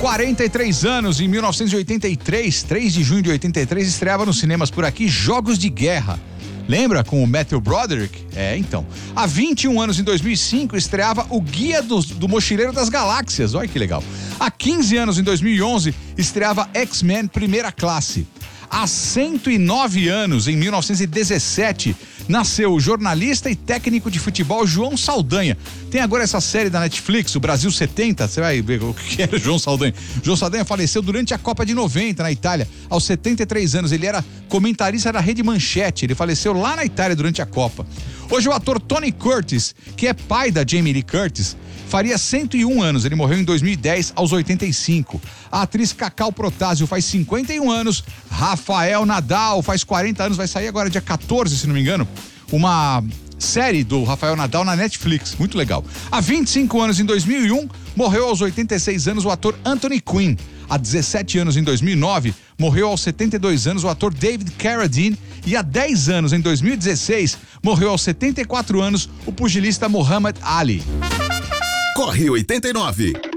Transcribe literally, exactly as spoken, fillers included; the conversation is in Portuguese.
quarenta e três anos, em mil novecentos e oitenta e três, três de junho de oitenta e três, estreava nos cinemas por aqui Jogos de Guerra. Lembra com o Matthew Broderick? É, então. Há vinte e um anos, em dois mil e cinco, estreava O Guia do, do Mochileiro das Galáxias. Olha que legal. Há quinze anos, em dois mil e onze, estreava X-Men Primeira Classe. Há cento e nove anos, em mil novecentos e dezessete, nasceu o jornalista e técnico de futebol João Saldanha. Tem agora essa série da Netflix, o Brasil setenta, você vai ver o que era João Saldanha. João Saldanha faleceu durante a Copa de noventa na Itália, aos setenta e três anos. Ele era comentarista da Rede Manchete, ele faleceu lá na Itália durante a Copa. Hoje o ator Tony Curtis, que é pai da Jamie Lee Curtis, faria cento e um anos, ele morreu em dois mil e dez, aos oitenta e cinco. A atriz Cacau Protásio faz cinquenta e um anos, Rafael Nadal faz quarenta anos, vai sair agora dia quatorze, se não me engano, uma série do Rafael Nadal na Netflix, muito legal. Há vinte e cinco anos, em dois mil e um, morreu aos oitenta e seis anos o ator Anthony Quinn. Há dezessete anos, em dois mil e nove, morreu aos setenta e dois anos o ator David Carradine. E há dez anos, em dois mil e dezesseis, morreu aos setenta e quatro anos o pugilista Muhammad Ali. Corre oitenta e nove.